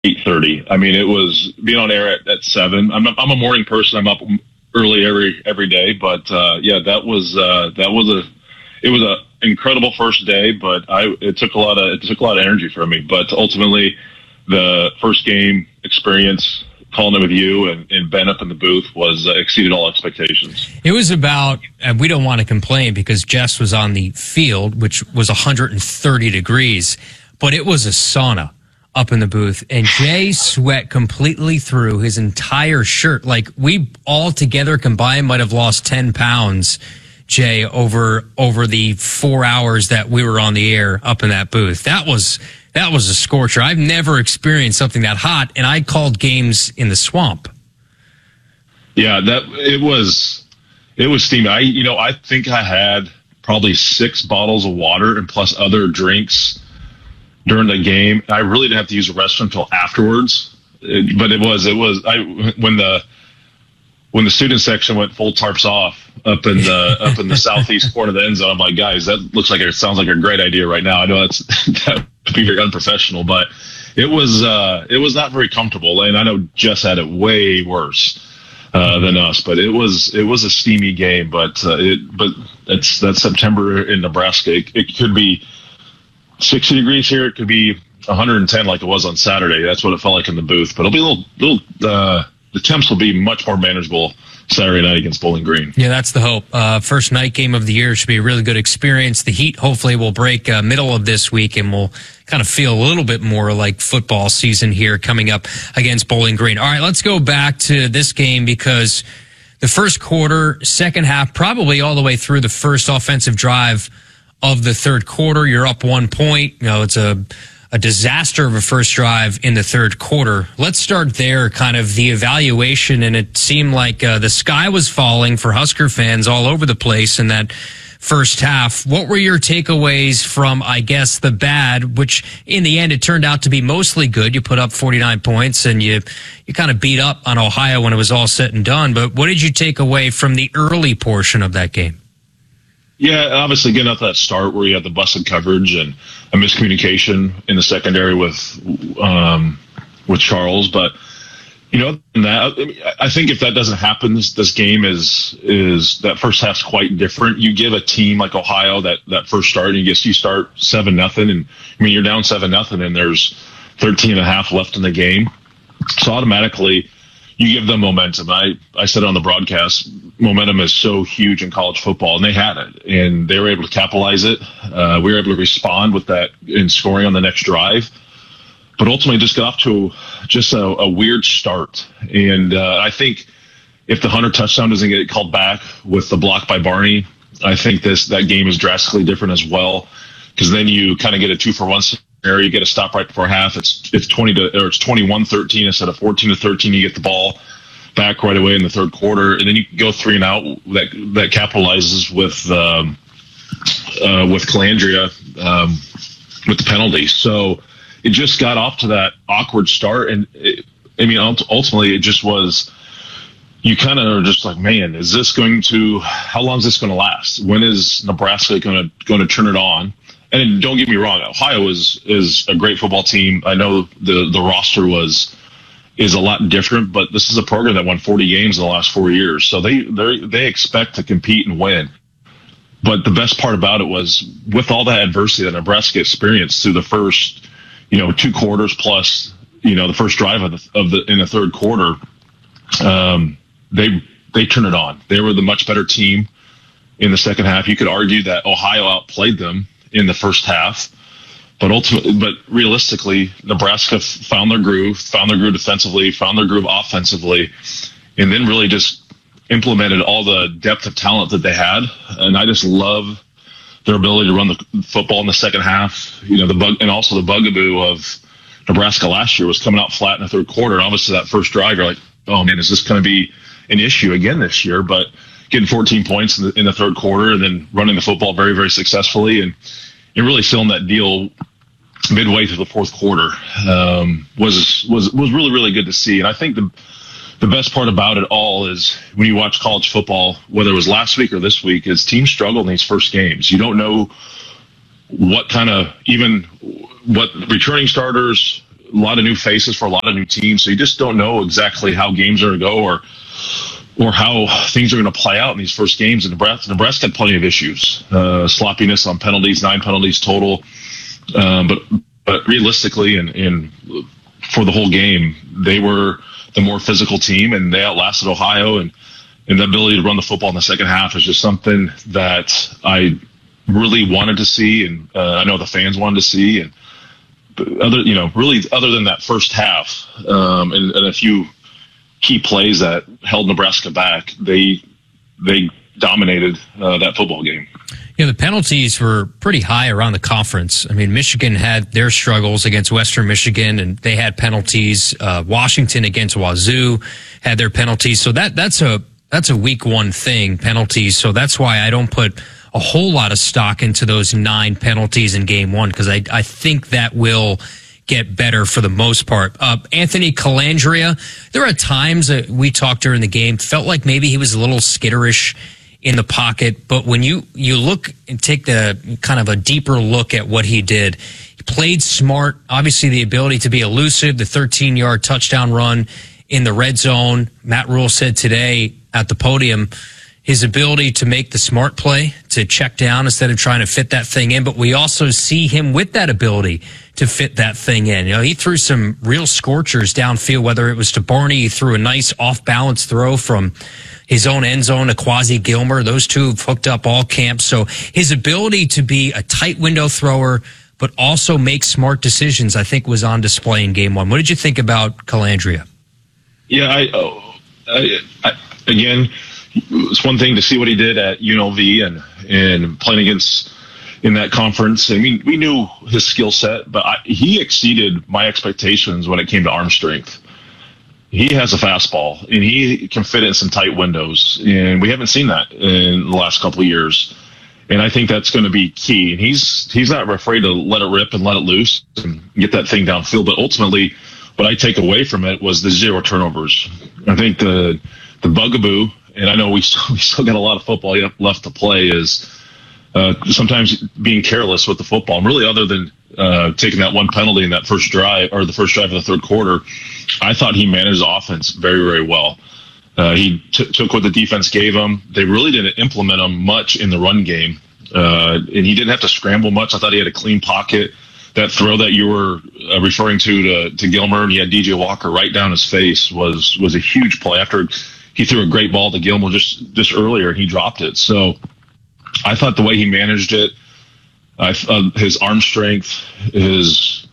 8:30. I mean, it was being on air at 7. I'm a morning person. I'm up early every day, but yeah, that was it was a incredible first day, but it took a lot of energy from me. But ultimately, the first game experience, calling it with you and Ben up in the booth, was exceeded all expectations. It was about, and we don't want to complain because Jess was on the field, which was 130 degrees, but it was a sauna up in the booth, and Jay sweat completely through his entire shirt. Like, we all together combined might have lost 10 pounds, Jay, over the 4 hours that we were on the air up in that booth. That was a scorcher. I've never experienced something that hot, and I called games in the swamp. Yeah, it was steamy. I think I had probably 6 bottles of water and plus other drinks during the game. I really didn't have to use the restroom until afterwards. But when the student section went full tarps off up in the southeast corner of the end zone, I'm like, guys, it sounds like a great idea right now. I know that would be very unprofessional, but it was not very comfortable, and I know Jess had it way worse than us. But it was a steamy game. But that's September in Nebraska. It could be 60 degrees here. It could be 110 like it was on Saturday. That's what it felt like in the booth. But it'll be the temps will be much more manageable Saturday night against Bowling Green. Yeah, that's the hope. First night game of the year should be a really good experience. The heat hopefully will break middle of this week, and we'll kind of feel a little bit more like football season here coming up against Bowling Green. All right, let's go back to this game because the first quarter, second half, probably all the way through the first offensive drive of the third quarter, you're up 1 point. It's a disaster of a first drive in the third quarter. Let's start there, kind of the evaluation, and it seemed like the sky was falling for Husker fans all over the place in that first half. What were your takeaways from, I guess, the bad, which in the end it turned out to be mostly good? You put up 49 points and you kind of beat up on Ohio when it was all said and done. But what did you take away from the early portion of that game? Yeah, obviously getting out that start where you had the busted coverage and a miscommunication in the secondary with Charles. But I think if that doesn't happen, this game is that first half's quite different. You give a team like Ohio that first start, and you start 7-0, and you're down 7-0, and there's 13 and a half left in the game, so automatically you give them momentum. I said on the broadcast, momentum is so huge in college football, and they had it, and they were able to capitalize it. We were able to respond with that in scoring on the next drive, but ultimately just got off to just a weird start. And I think if the Hunter touchdown doesn't get called back with the block by Barney, I think that game is drastically different as well, because then you kind of get a 2-for-1 scenario. You get a stop right before half. It's 21-13 instead of 14-13. You get the ball back right away in the third quarter, and then you go 3 and out. That capitalizes with Calandria with the penalty. So it just got off to that awkward start, and ultimately it just was. You kind of are just like, man, how long is this going to last? When is Nebraska going to turn it on? And don't get me wrong, Ohio is a great football team. I know the roster is a lot different, but this is a program that won 40 games in the last 4 years, so they expect to compete and win. But the best part about it was, with all that adversity that Nebraska experienced through the first 2 quarters plus the first drive in the third quarter, they turned it on. They were the much better team in the second half. You could argue that Ohio outplayed them in the first half, but realistically, Nebraska found their groove defensively, found their groove offensively, and then really just implemented all the depth of talent that they had. And I just love their ability to run the football in the second half. The bugaboo of Nebraska last year was coming out flat in the third quarter. And obviously that first drive, you're like, oh man, is this going to be an issue again this year? But getting 14 points in the third quarter and then running the football very, very successfully and really sealing that deal midway through the fourth quarter was really, really good to see. And I think the best part about it all is when you watch college football, whether it was last week or this week, is teams struggle in these first games. You don't know what returning starters, lot of new faces for a lot of new teams. So you just don't know exactly how games are going to go or how things are going to play out in these first games. And Nebraska had plenty of issues, sloppiness on penalties, 9 penalties total. But realistically, and for the whole game, they were the more physical team, and they outlasted Ohio. And the ability to run the football in the second half is just something that I really wanted to see, and I know the fans wanted to see. And other than that first half, and a few key plays that held Nebraska back, they dominated that football game. Yeah, the penalties were pretty high around the conference. I mean, Michigan had their struggles against Western Michigan, and they had penalties. Washington against Wazoo had their penalties. So that's a week one thing, penalties. So that's why I don't put a whole lot of stock into those 9 penalties in game one, because I think that will get better for the most part. Anthony Colandrea, there are times that we talked during the game, felt like maybe he was a little skitterish in the pocket, but when you look and take the kind of a deeper look at what he did, he played smart. Obviously, the ability to be elusive, the 13-yard touchdown run in the red zone. Matt Rule said today at the podium, his ability to make the smart play, to check down instead of trying to fit that thing in. But we also see him with that ability to fit that thing in. You know, he threw some real scorchers downfield, whether it was to Barney, he threw a nice off-balance throw from his own end zone to Quasi Gilmer. Those two have hooked up all camp. So his ability to be a tight window thrower, but also make smart decisions, I think was on display in game one. What did you think about Colandrea? Yeah, again, it's one thing to see what he did at UNLV and playing against in that conference. I mean, we knew his skill set, but he exceeded my expectations when it came to arm strength. He has a fastball, and he can fit in some tight windows, and we haven't seen that in the last couple of years. And I think that's going to be key. And he's not afraid to let it rip and let it loose and get that thing downfield. But ultimately, what I take away from it was the 0 turnovers. I think the bugaboo, and I know we still got a lot of football left to play, is sometimes being careless with the football. And really, other than taking that one penalty in that first drive, or the first drive of the third quarter, I thought he managed the offense very, very well. He took what the defense gave him. They really didn't implement him much in the run game, and he didn't have to scramble much. I thought he had a clean pocket. That throw that you were referring to Gilmer, and he had DJ Walker right down his face, was a huge play. After he threw a great ball to Gilmer just earlier, and he dropped it. So I thought the way he managed it, his arm strength, his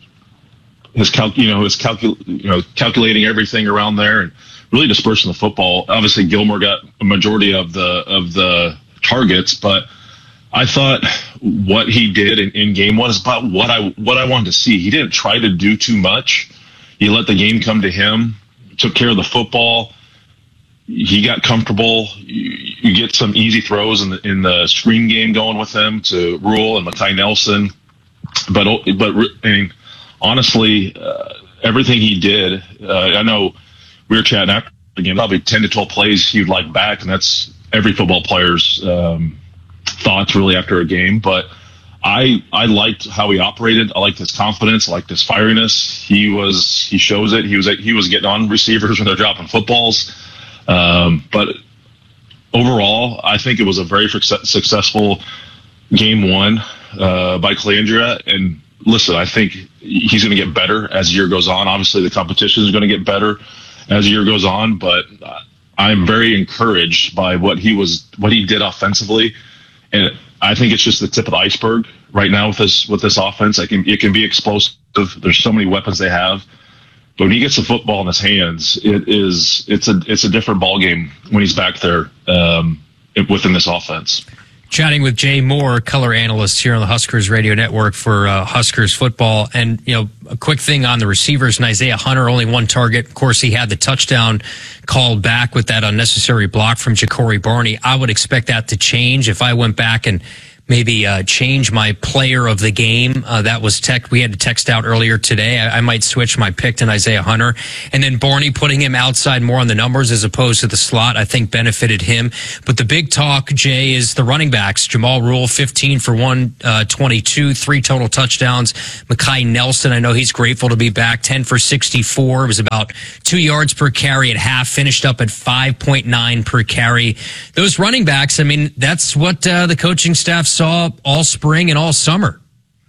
calculating everything around there, and really dispersing the football. Obviously, Gilmer got a majority of the targets, but I thought what he did in game one is about what I wanted to see. He didn't try to do too much. He let the game come to him, took care of the football. He got comfortable. You get some easy throws in the screen game going with him to Rule and Makai Nelson. But I mean, honestly, everything he did, I know we were chatting after the game, probably 10 to 12 plays he'd like back, and that's every football player's thoughts really after a game. But I liked how he operated. I liked his confidence. I liked his fieriness. He shows it. He was getting on receivers when they're dropping footballs. But overall, I think it was a very successful game one by Colandrea. And listen, I think he's going to get better as the year goes on. Obviously, the competition is going to get better as the year goes on. But I'm very encouraged by what he did offensively, and I think it's just the tip of the iceberg right now with this offense. It can be explosive. There's so many weapons they have. But when he gets the football in his hands, it's a different ballgame when he's back there within this offense. Chatting with Jay Moore, color analyst here on the Huskers Radio Network for Huskers football. And, a quick thing on the receivers, and Isaiah Hunter, only one target. Of course, he had the touchdown called back with that unnecessary block from Ja'Cory Barney. I would expect that to change if I went back and maybe change my player of the game. That was we had to text out earlier today. I might switch my pick to Isaiah Hunter. And then Barney putting him outside more on the numbers as opposed to the slot, I think benefited him. But the big talk, Jay, is the running backs. Jamal Rule, 15 for 122, 3 total touchdowns. Mekhi Nelson, I know he's grateful to be back, 10 for 64. It was about 2 yards per carry at half, finished up at 5.9 per carry. Those running backs, I mean, that's what the coaching staff saw all spring and all summer.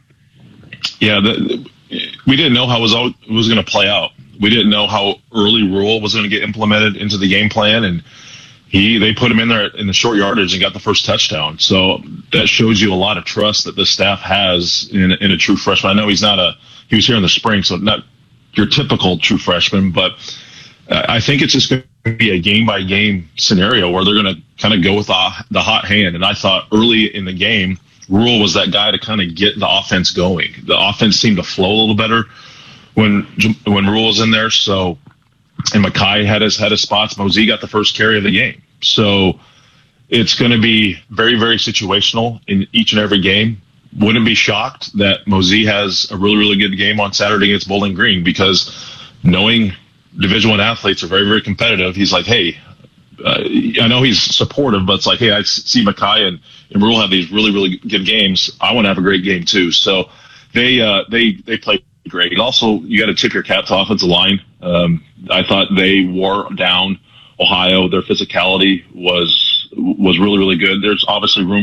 Yeah, we didn't know how it was going to play out. We didn't know how early Rule was going to get implemented into the game plan, and they put him in there in the short yardage and got the first touchdown. So that shows you a lot of trust that the staff has in a true freshman. I know he was here in the spring, so not your typical true freshman, but I think it's just going to be a game-by-game scenario where they're going to kind of go with the hot hand. And I thought early in the game, Rule was that guy to kind of get the offense going. The offense seemed to flow a little better when Rule was in there. So, and Mekhi had his spots. Mosey got the first carry of the game. So it's going to be very, very situational in each and every game. Wouldn't be shocked that Mosey has a really, really good game on Saturday against Bowling Green, because knowing Division I athletes are very, very competitive. He's like, hey, I know he's supportive, but it's like, hey, I see Mekhi and Rule have these really, really good games. I want to have a great game too. So they play great. And also, you got to tip your cap to offensive line. I thought they wore down Ohio. Their physicality was really, really good. There's obviously room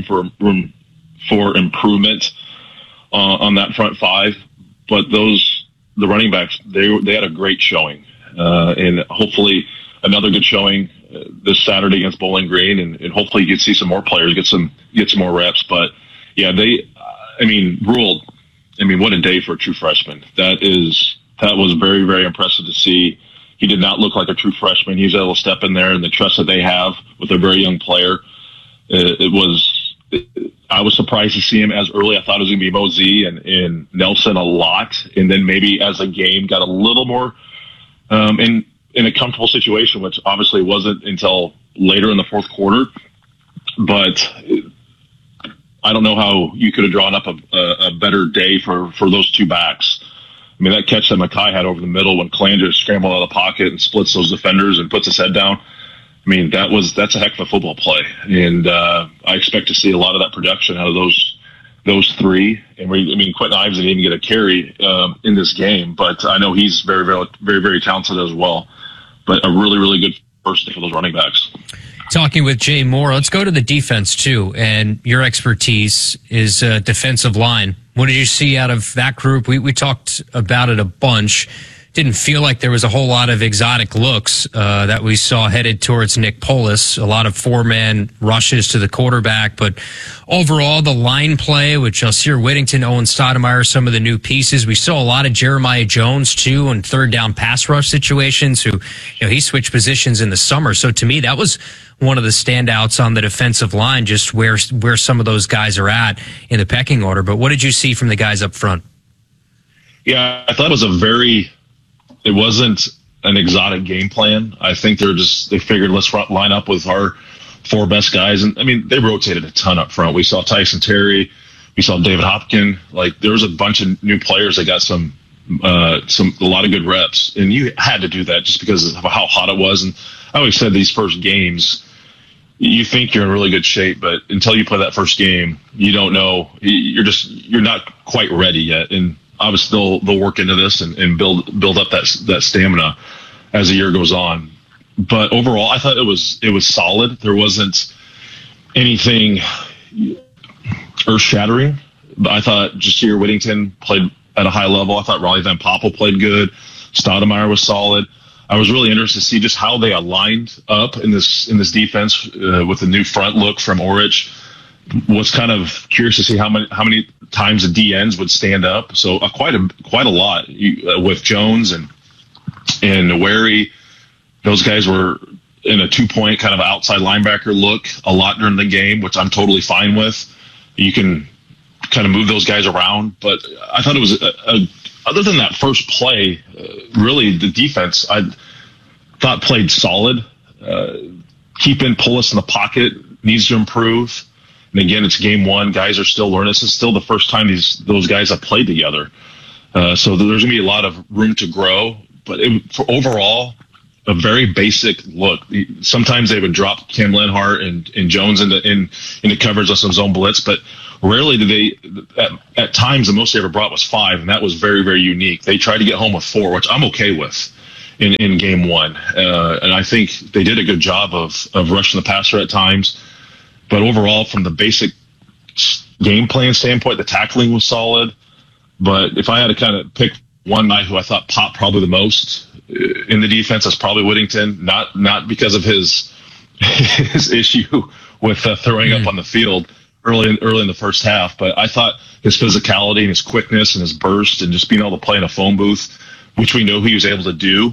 for improvement on that front five, but the running backs, they had a great showing, and hopefully another good showing this Saturday against Bowling Green, and hopefully you can see some more players get some more reps. But yeah, Rule, what a day for a true freshman. That was very, very impressive to see. He did not look like a true freshman. He was able to step in there, and the trust that they have with a very young player, I was surprised to see him as early. I thought it was going to be Mosey and Nelson a lot, and then maybe as the game got a little more in a comfortable situation, which obviously wasn't until later in the fourth quarter. But I don't know how you could have drawn up a better day for those two backs. I mean, that catch that Mekhi had over the middle when Klanger scrambled out of the pocket and splits those defenders and puts his head down. I mean, that's a heck of a football play. And I expect to see a lot of that production out of those three. And Quentin Ives didn't even get a carry in this game, but I know he's very, very, very, very talented as well. But a really, really good first day for those running backs. Talking with Jay Moore, let's go to the defense too. And your expertise is defensive line. What did you see out of that group? We talked about it a bunch. Didn't feel like there was a whole lot of exotic looks that we saw headed towards Nick Polis. A lot of 4-man rushes to the quarterback, but overall the line play with Jelsir Whittington, Owen Stoudemire, some of the new pieces. We saw a lot of Jeremiah Jones too on third down pass rush situations. He switched positions in the summer. So to me, that was one of the standouts on the defensive line, just where some of those guys are at in the pecking order. But what did you see from the guys up front? Yeah, I thought it wasn't an exotic game plan. I think they figured let's line up with our 4 best guys. And they rotated a ton up front. We saw Tyson Terry. We saw David Hopkins. There was a bunch of new players that got a lot of good reps. And you had to do that just because of how hot it was. And I always said these first games, you think you're in really good shape, but until you play that first game, you don't know. You're not quite ready yet. And obviously they'll work into this and build up that stamina as the year goes on. But overall, I thought it was solid. There wasn't anything earth-shattering. But I thought Jelsir Whittington played at a high level. I thought Raleigh Van Poppel played good. Stoudemire was solid. I was really interested to see just how they aligned up in this defense with the new front look from Orich. Was kind of curious to see how many times the DNs would stand up. So quite a lot with Jones and Wary. Those guys were in a 2-point kind of outside linebacker look a lot during the game, which I'm totally fine with. You can kind of move those guys around, but I thought it was other than that first play, really the defense I thought played solid. Keeping Polis in the pocket needs to improve. And again, it's game one. Guys are still learning. This is still the first time those guys have played together. So there's going to be a lot of room to grow. But for overall, a very basic look. Sometimes they would drop Cam Lenhart and Jones into coverage on some zone blitz, but rarely did they. At times, the most they ever brought was 5, and that was very, very unique. They tried to get home with 4, which I'm okay with in game one. And I think they did a good job of rushing the passer at times. But overall, from the basic game plan standpoint, the tackling was solid. But if I had to kind of pick one guy who I thought popped probably the most in the defense, that's probably Whittington. Not because of his issue with throwing up on the field early in the first half, but I thought his physicality and his quickness and his burst and just being able to play in a phone booth, which we know he was able to do,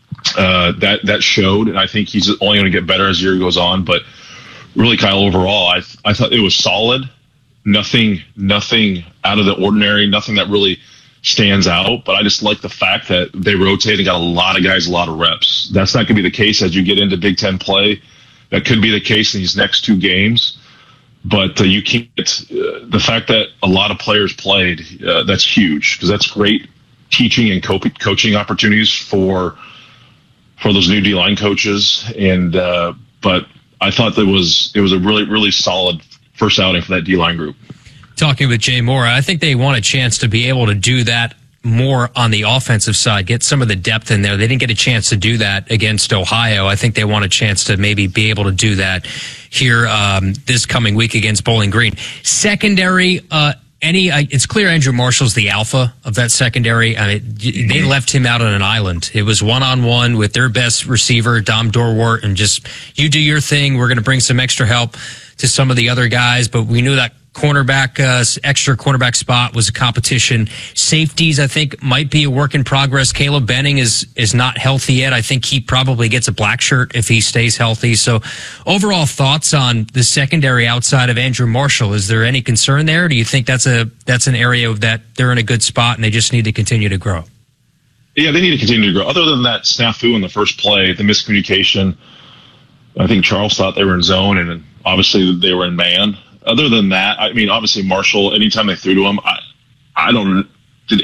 that showed. And I think he's only going to get better as the year goes on. But really, Kyle, overall, I thought it was solid. Nothing out of the ordinary, nothing that really stands out. But I just like the fact that they rotated and got a lot of guys a lot of reps. That's not going to be the case as you get into Big Ten play. That could be the case in these next 2 games. But you can't. The fact that a lot of players played, that's huge, because that's great teaching and coaching opportunities for those new D-line coaches. And but I thought it was a really, really solid first outing for that D-line group. Talking with Jay Moore, I think they want a chance to be able to do that more on the offensive side, get some of the depth in there. They didn't get a chance to do that against Ohio. I think they want a chance to maybe be able to do that here this coming week against Bowling Green. Secondary, it's clear Andrew Marshall's the alpha of that secondary. I mean, they left him out on an island. It was one-on-one with their best receiver, Dom Dorwart, and just, you do your thing. We're going to bring some extra help to some of the other guys, but we knew that extra cornerback spot was a competition. Safeties, I think, might be a work in progress. Caleb Benning is not healthy yet. I think he probably gets a black shirt if he stays healthy. So overall thoughts on the secondary outside of Andrew Marshall. Is there any concern there? Or do you think that's an area that they're in a good spot and they just need to continue to grow? Yeah, they need to continue to grow. Other than that snafu in the first play, the miscommunication, I think Charles thought they were in zone, and obviously they were in man. Other than that, I mean, obviously Marshall, anytime they threw to him, I don't think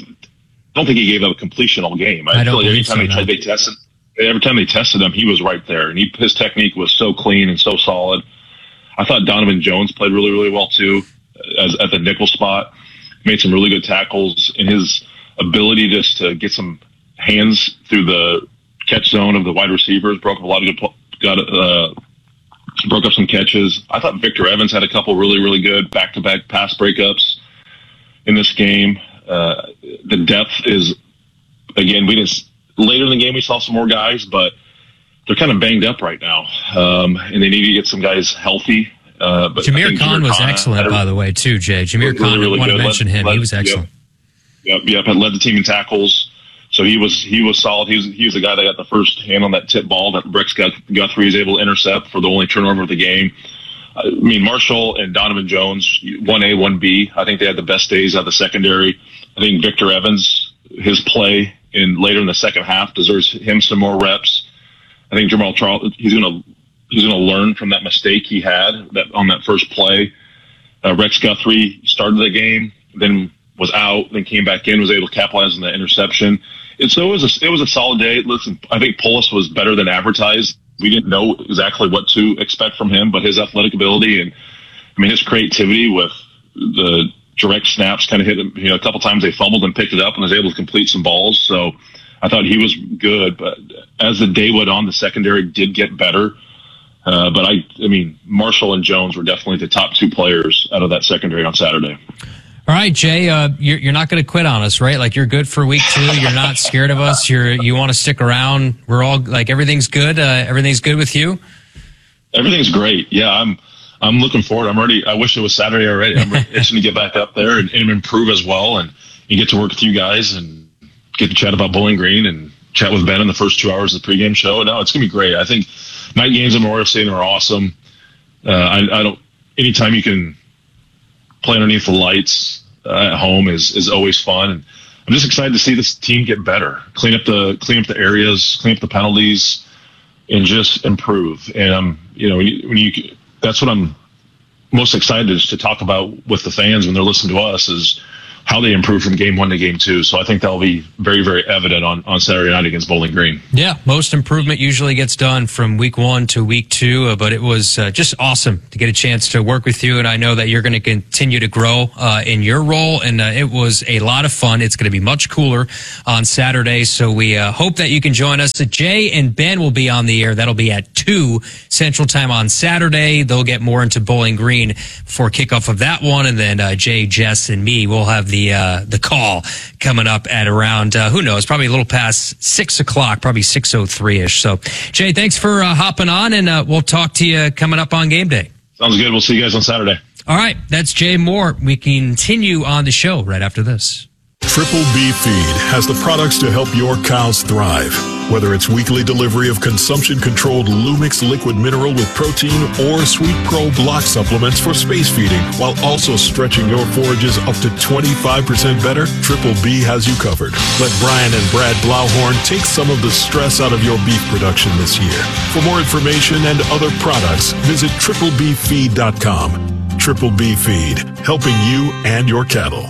he gave up a completion all game. I feel like every time they tested him, he was right there, and his technique was so clean and so solid. I thought Donovan Jones played really, really well too, at the nickel spot. Made some really good tackles, and his ability just to get some hands through the catch zone of the wide receivers broke up a lot of broke up some catches. I thought Victor Evans had a couple really, really good back-to-back pass breakups in this game. The depth is, again, later in the game we saw some more guys, but they're kind of banged up right now. And they need to get some guys healthy. But Jameer Khan was excellent, by the way, too, Jay. Jameer Khan, I want to mention him. He was excellent. Yep. And led the team in tackles. So he was solid. He was the guy that got the first hand on that tip ball that Rex Guthrie was able to intercept for the only turnover of the game. I mean, Marshall and Donovan Jones, 1A, 1B. I think they had the best days out of the secondary. I think Victor Evans, his play later in the second half deserves him some more reps. I think Jamal Charles, he's gonna learn from that mistake he had on that first play. Rex Guthrie started the game, then was out, then came back in, was able to capitalize on the interception. So it was a solid day. Listen, I think Polis was better than advertised. We didn't know exactly what to expect from him, but his athletic ability and, I mean, his creativity with the direct snaps kind of hit him. A couple times they fumbled and picked it up and was able to complete some balls. So I thought he was good. But as the day went on, the secondary did get better. But I mean, Marshall and Jones were definitely the top 2 players out of that secondary on Saturday. All right, Jay, you're not going to quit on us, right? Like, you're good for week 2. You're not scared of us. You want to stick around. We're all like, everything's good. Everything's good with you. Everything's great. Yeah, I'm looking forward. I'm ready. I wish it was Saturday already. I'm itching to get back up there and improve as well. And you get to work with you guys and get to chat about Bowling Green and chat with Ben in the first 2 hours of the pregame show. No, it's going to be great. I think night games at Memorial Stadium are awesome. Anytime you can play underneath the lights at home is always fun. And I'm just excited to see this team get better, clean up the areas, clean up the penalties, and just improve. And that's what I'm most excited is to talk about with the fans when they're listening to us is how they improve from game 1 to game 2. So I think that'll be very, very evident on Saturday night against Bowling Green. Yeah, most improvement usually gets done from week 1 to week 2, but it was just awesome to get a chance to work with you, and I know that you're going to continue to grow in your role, and it was a lot of fun. It's going to be much cooler on Saturday, so we hope that you can join us. Jay and Ben will be on the air. That'll be at 2 Central Time on Saturday. They'll get more into Bowling Green before kickoff of that one, and then Jay, Jess, and me will have the call coming up at around, who knows, probably a little past 6 o'clock, probably 6:03-ish. So, Jay, thanks for hopping on, and we'll talk to you coming up on game day. Sounds good. We'll see you guys on Saturday. All right, that's Jay Moore. We continue on the show right after this. Triple B Feed has the products to help your cows thrive. Whether it's weekly delivery of consumption-controlled Lumix liquid mineral with protein or Sweet Pro block supplements for space feeding, while also stretching your forages up to 25% better, Triple B has you covered. Let Brian and Brad Blauhorn take some of the stress out of your beef production this year. For more information and other products, visit triplebfeed.com. Triple B Feed, helping you and your cattle.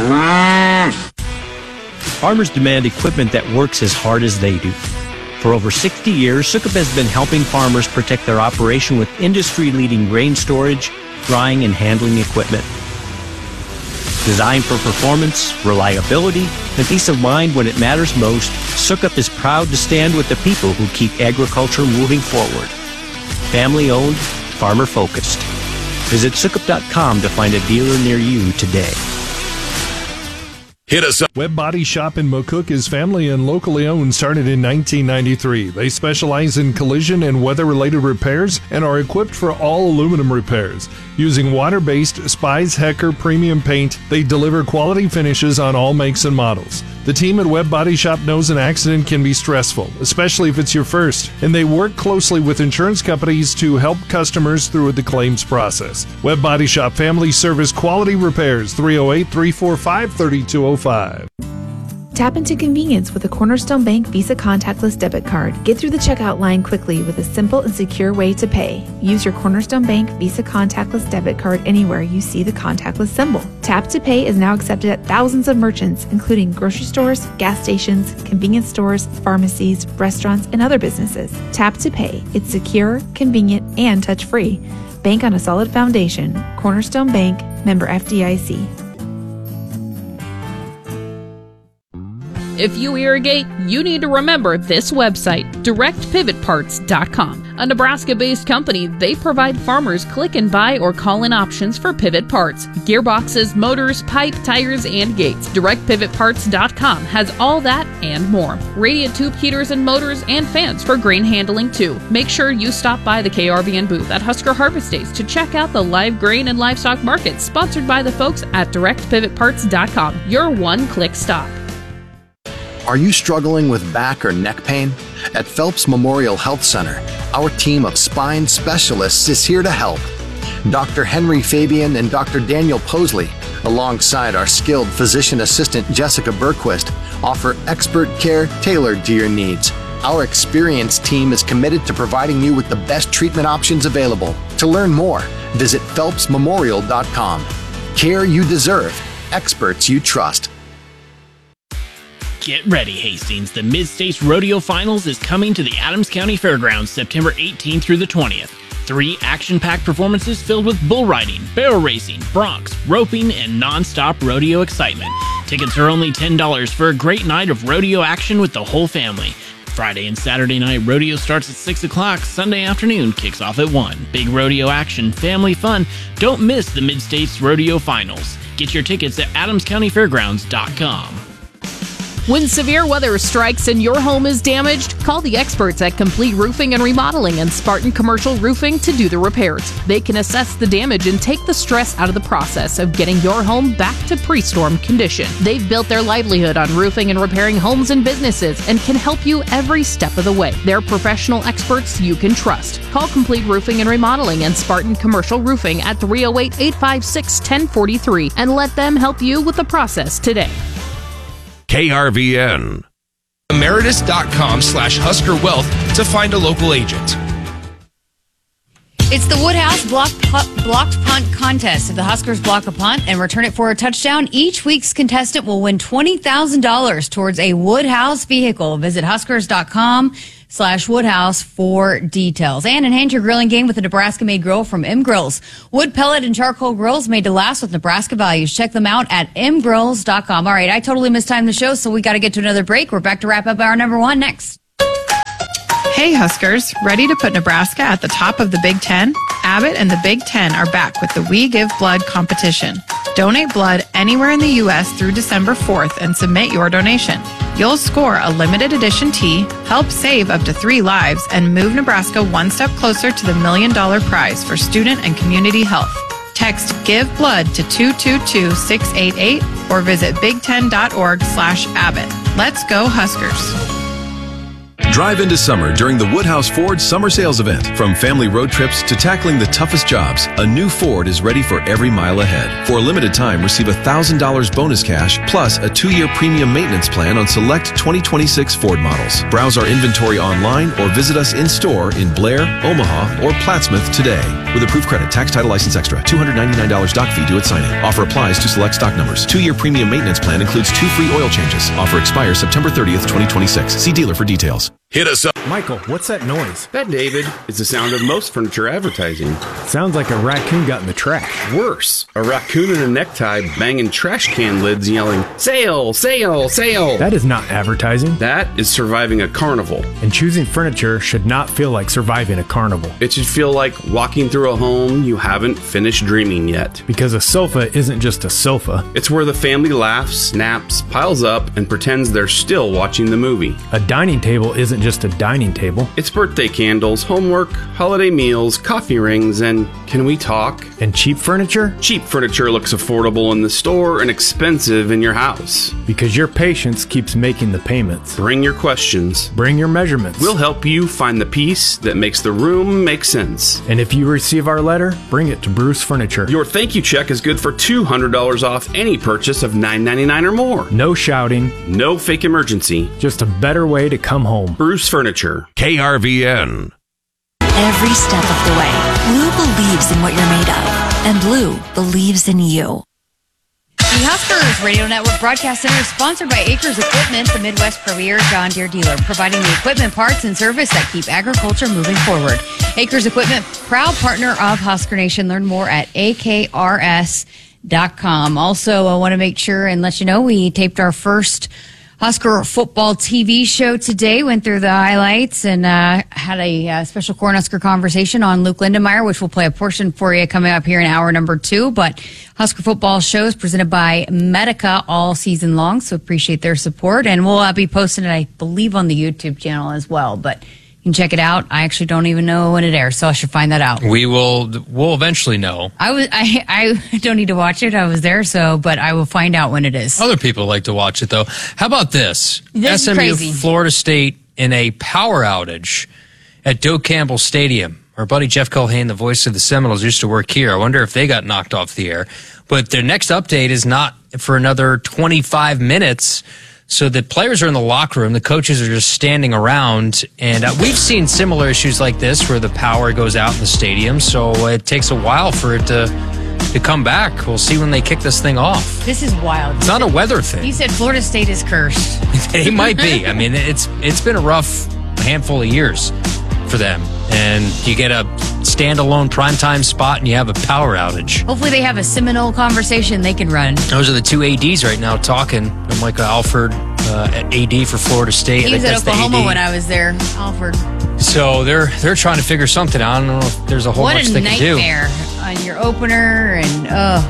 Farmers demand equipment that works as hard as they do. For over 60 years, Sukup has been helping farmers protect their operation with industry-leading grain storage, drying, and handling equipment. Designed for performance, reliability, and peace of mind when it matters most, Sukup is proud to stand with the people who keep agriculture moving forward. Family-owned, farmer-focused. Visit Sukup.com to find a dealer near you today. Hit us up. Webb Body Shop in McCook is family and locally owned, started in 1993. They specialize in collision and weather-related repairs and are equipped for all aluminum repairs. Using water-based Spies Hecker premium paint, they deliver quality finishes on all makes and models. The team at Webb Body Shop knows an accident can be stressful, especially if it's your first, and they work closely with insurance companies to help customers through the claims process. Webb Body Shop Family Service Quality Repairs, 308-345-3205. Tap into convenience with a Cornerstone Bank Visa contactless debit card. Get through the checkout line quickly with a simple and secure way to pay. Use your Cornerstone Bank Visa contactless debit card anywhere you see the contactless symbol. Tap to Pay is now accepted at thousands of merchants, including grocery stores, gas stations, convenience stores, pharmacies, restaurants, and other businesses. Tap to Pay. It's secure, convenient, and touch-free. Bank on a solid foundation. Cornerstone Bank, member FDIC. If you irrigate, you need to remember this website, DirectPivotParts.com. A Nebraska-based company, they provide farmers click and buy or call-in options for pivot parts, gearboxes, motors, pipe, tires, and gates. DirectPivotParts.com has all that and more. Radiant tube heaters and motors and fans for grain handling too. Make sure you stop by the KRVN booth at Husker Harvest Days to check out the live grain and livestock market sponsored by the folks at DirectPivotParts.com. Your one-click stop. Are you struggling with back or neck pain? At Phelps Memorial Health Center, our team of spine specialists is here to help. Dr. Henry Fabian and Dr. Daniel Posley, alongside our skilled physician assistant Jessica Berquist, offer expert care tailored to your needs. Our experienced team is committed to providing you with the best treatment options available. To learn more, visit phelpsmemorial.com. Care you deserve, experts you trust. Get ready, Hastings. The Mid-States Rodeo Finals is coming to the Adams County Fairgrounds September 18th through the 20th. 3 action-packed performances filled with bull riding, barrel racing, broncs, roping, and non-stop rodeo excitement. Tickets are only $10 for a great night of rodeo action with the whole family. Friday and Saturday night rodeo starts at 6 o'clock. Sunday afternoon kicks off at 1. Big rodeo action, family fun. Don't miss the Mid-States Rodeo Finals. Get your tickets at adamscountyfairgrounds.com. When severe weather strikes and your home is damaged, call the experts at Complete Roofing and Remodeling and Spartan Commercial Roofing to do the repairs. They can assess the damage and take the stress out of the process of getting your home back to pre-storm condition. They've built their livelihood on roofing and repairing homes and businesses and can help you every step of the way. They're professional experts you can trust. Call Complete Roofing and Remodeling and Spartan Commercial Roofing at 308-856-1043 and let them help you with the process today. KRVN. Emeritus.com/HuskerWealth to find a local agent. It's the Woodhouse blocked punt contest. If the Huskers block a punt and return it for a touchdown, each week's contestant will win $20,000 towards a Woodhouse vehicle. Visit Huskers.com/Woodhouse for details. And enhance your grilling game with a Nebraska-made grill from M Grills. Wood, pellet, and charcoal grills made to last with Nebraska values. Check them out at mgrills.com. All right, I totally mistimed the show, so we got to get to another break. We're back to wrap up our number one next. Hey Huskers, ready to put Nebraska at the top of the Big Ten? Abbott and the Big Ten are back with the We Give Blood competition. Donate blood anywhere in the U.S. through December 4th and submit your donation. You'll score a limited edition tee, help save up to 3 lives, and move Nebraska one step closer to the $1 million prize for student and community health. Text Give Blood to 222-688 or visit big10.org/Abbott. Let's go Huskers. Drive into summer during the Woodhouse Ford Summer Sales Event. From family road trips to tackling the toughest jobs, a new Ford is ready for every mile ahead. For a limited time, receive $1,000 bonus cash plus a 2-year premium maintenance plan on select 2026 Ford models. Browse our inventory online or visit us in-store in Blair, Omaha, or Plattsmouth today. With approved credit, tax, title, license extra, $299 doc fee due at signing. Offer applies to select stock numbers. 2-year premium maintenance plan includes 2 free oil changes. Offer expires September 30th, 2026. See dealer for details. Hit us up. Michael, what's that noise? That, David, is the sound of most furniture advertising. Sounds like a raccoon got in the trash. Worse, a raccoon in a necktie banging trash can lids yelling, "Sale, sale, sale." That is not advertising. That is surviving a carnival. And choosing furniture should not feel like surviving a carnival. It should feel like walking through a home you haven't finished dreaming yet. Because a sofa isn't just a sofa. It's where the family laughs, naps, piles up, and pretends they're still watching the movie. A dining table isn't just a dining table. It's birthday candles, homework, holiday meals, coffee rings, and can we talk? And cheap furniture? Cheap furniture looks affordable in the store and expensive in your house. Because your patience keeps making the payments. Bring your questions. Bring your measurements. We'll help you find the piece that makes the room make sense. And if you receive our letter, bring it to Bruce Furniture. Your thank you check is good for $200 off any purchase of $9.99 or more. No shouting. No fake emergency. Just a better way to come home. Bruce Furniture. KRVN. Every step of the way, Blue believes in what you're made of, and Blue believes in you. The Huskers Radio Network Broadcast Center is sponsored by Acres Equipment, the Midwest premier John Deere dealer, providing the equipment, parts, and service that keep agriculture moving forward. Acres Equipment, proud partner of Husker Nation. Learn more at akrs.com. Also, I want to make sure and let you know we taped our first Husker football TV show today, went through the highlights and had a special Cornhusker conversation on Luke Lindenmeyer, which we'll play a portion for you coming up here in hour number 2. But Husker football show is presented by Medica all season long, so appreciate their support. And we'll be posting it, I believe, on the YouTube channel as well. But you can check it out. I actually don't even know when it airs, so I should find that out. We'll eventually know. I don't need to watch it. I was there, but I will find out when it is. Other people like to watch it though. How about this? This is crazy. Florida State in a power outage at Doak Campbell Stadium. Our buddy Jeff Culhane, the voice of the Seminoles, used to work here. I wonder if they got knocked off the air. But their next update is not for another 25 minutes. So the players are in the locker room. The coaches are just standing around. And we've seen similar issues like this where the power goes out in the stadium. So it takes a while for it to come back. We'll see when they kick this thing off. This is wild. It's not a weather thing. He said Florida State is cursed. It might be. I mean, it's been a rough handful of years for them. And you get a standalone primetime spot and you have a power outage. Hopefully they have a Seminole conversation they can run. Those are the two ADs right now talking. I'm Michael Alford, AD for Florida State. He was at Oklahoma when I was there, Alford. So they're trying to figure something out. I don't know if there's a whole much they can do. What a nightmare on your opener, and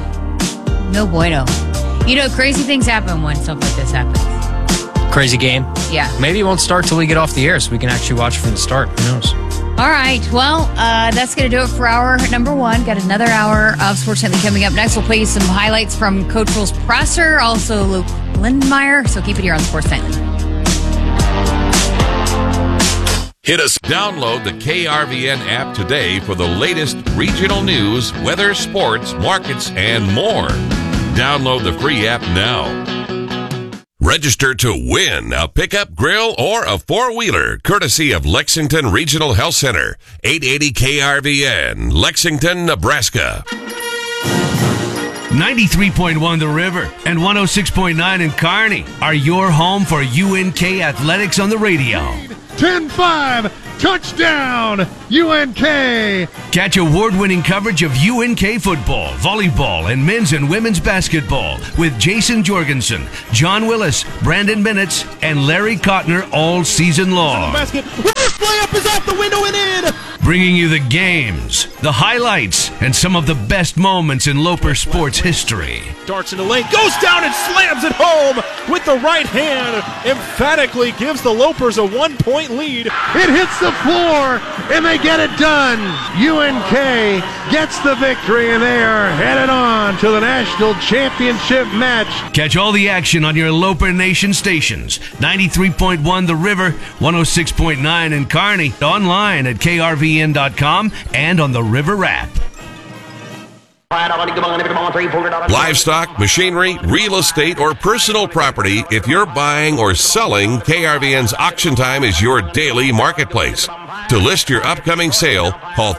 no bueno. You know, crazy things happen when stuff like this happens. Crazy game? Yeah. Maybe it won't start till we get off the air so we can actually watch from the start. Who knows? All right. Well, that's going to do it for hour number 1. Got another hour of Sports Nightly coming up next. We'll play you some highlights from Coach Will's presser, also Luke Lindenmeyer. So keep it here on Sports Nightly. Hit us. Download the KRVN app today for the latest regional news, weather, sports, markets, and more. Download the free app now. Register to win a pickup, grill, or a four-wheeler, courtesy of Lexington Regional Health Center, 880 KRVN, Lexington, Nebraska. 93.1 The River and 106.9 in Kearney are your home for UNK Athletics on the radio. 10-5, touchdown, UNK! Catch award-winning coverage of UNK football, volleyball, and men's and women's basketball with Jason Jorgensen, John Willis, Brandon Bennett, and Larry Kottner all season long. Basket, reverse layup is out the window and in! Bringing you the games, the highlights, and some of the best moments in Loper sports history. Darts in the lane, goes down and slams it home with the right hand. Emphatically gives the Lopers a 1-point lead. It hits the floor, and they get it done. UNK gets the victory, and they are headed on to the national championship match. Catch all the action on your Loper Nation stations. 93.1 The River, 106.9 in Kearney. Online at krvn.com and on the River app. Livestock, machinery, real estate, or personal property, if you're buying or selling, KRVN's Auction Time is your daily marketplace. To list your upcoming sale, call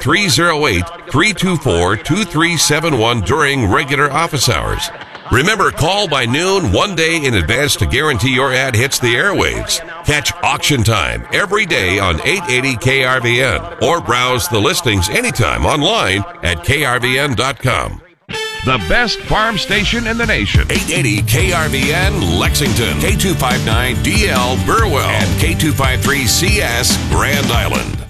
308-324-2371 during regular office hours. Remember, call by noon 1 day in advance to guarantee your ad hits the airwaves. Catch Auction Time every day on 880 KRVN or browse the listings anytime online at krvn.com. The best farm station in the nation. 880 KRVN Lexington, K259DL Burwell, and K253CS Grand Island.